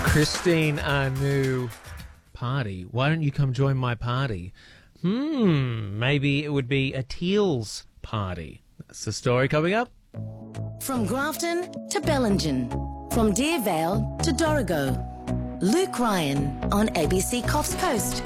Christine Anu party. Why don't you come join my party? Maybe it would be a Teals party. That's the story coming up. From Grafton to Bellingen, from Deer Vale to Dorrigo. Luke Ryan on ABC Coffs Coast.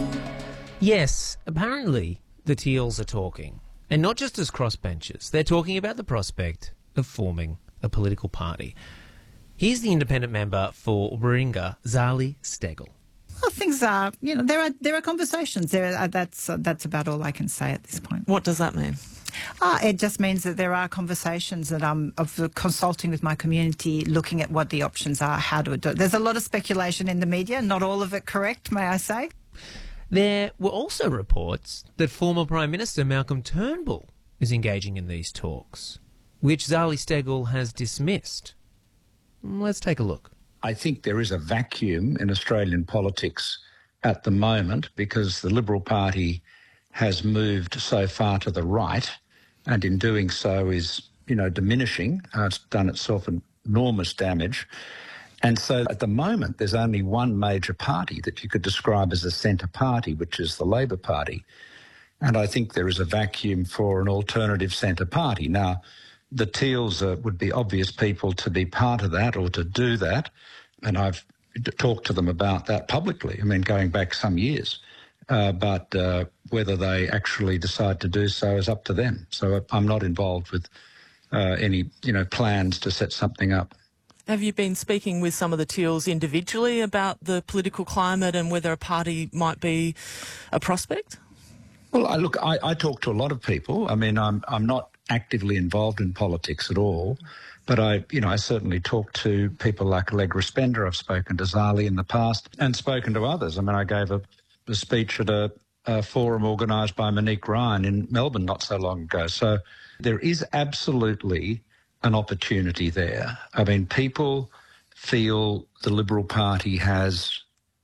Yes, apparently the Teals are talking. And not just as crossbenchers. They're talking about the prospect of forming a political party. Here's the independent member for Warringah, Zali Steggall. Well, things are, there are conversations. That's about all I can say at this point. What does that mean? It just means that there are conversations that I'm consulting with my community, looking at what the options are, how to do it. There's a lot of speculation in the media, not all of it correct, may I say. There were also reports that former Prime Minister Malcolm Turnbull is engaging in these talks, which Zali Steggall has dismissed. Let's take a look. I think there is a vacuum in Australian politics at the moment because the Liberal Party has moved so far to the right and in doing so is, diminishing. It's done itself enormous damage. And so at the moment, there's only one major party that you could describe as a centre party, which is the Labor Party. And I think there is a vacuum for an alternative centre party. Now, the Teals would be obvious people to be part of that or to do that. And I've talked to them about that publicly, going back some years. But whether they actually decide to do so is up to them. So I'm not involved with any, plans to set something up. Have you been speaking with some of the Teals individually about the political climate and whether a party might be a prospect? Well, I talk to a lot of people. I'm not actively involved in politics at all, but I certainly talk to people like Allegra Spender. I've spoken to Zali in the past and spoken to others. I gave a speech at a forum organised by Monique Ryan in Melbourne not so long ago. So there is absolutely an opportunity there. People feel the Liberal Party has,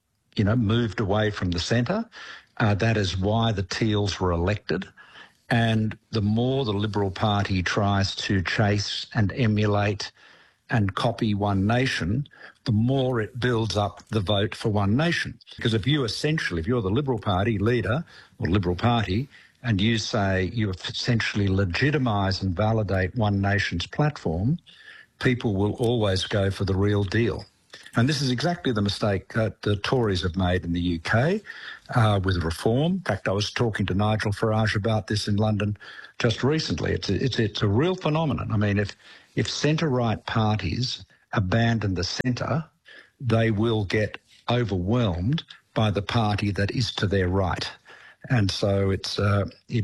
moved away from the centre. That is why the Teals were elected. And the more the Liberal Party tries to chase and emulate and copy One Nation, the more it builds up the vote for One Nation. Because if you're the Liberal Party leader or Liberal Party, and you say you essentially legitimise and validate One Nation's platform, people will always go for the real deal. And this is exactly the mistake that the Tories have made in the UK with reform. In fact, I was talking to Nigel Farage about this in London just recently. It's a real phenomenon. If centre-right parties abandon the centre, they will get overwhelmed by the party that is to their right. And so it's a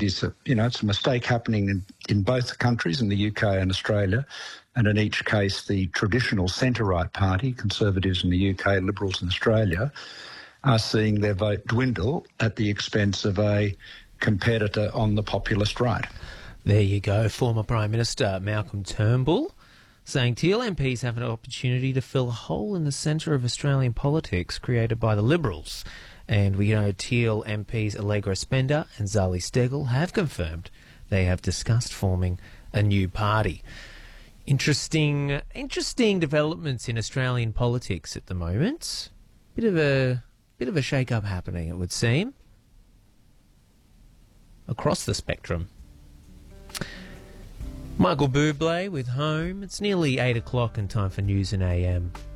mistake happening in both countries, in the UK and Australia. And in each case, the traditional centre-right party, Conservatives in the UK, Liberals in Australia, are seeing their vote dwindle at the expense of a competitor on the populist right. There you go, former Prime Minister Malcolm Turnbull saying Teal MPs have an opportunity to fill a hole in the centre of Australian politics created by the Liberals. And we know Teal MPs Allegra Spender and Zali Steggall have confirmed they have discussed forming a new party. Interesting developments in Australian politics at the moment. Bit of a shake-up happening, it would seem, across the spectrum. Michael Bublé with Home. It's nearly 8 o'clock and time for News and AM.